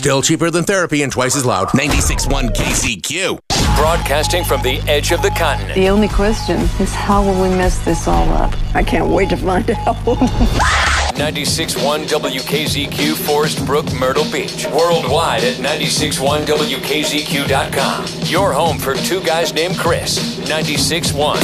Still cheaper than therapy and twice as loud. 96.1 KCQ. Broadcasting from the edge of the continent. The only question is how will we mess this all up? I can't wait to find out. 96.1 WKZQ, Forest Brook, Myrtle Beach. Worldwide at 96.1WKZQ.com. Your home for two guys named Chris. 96.1.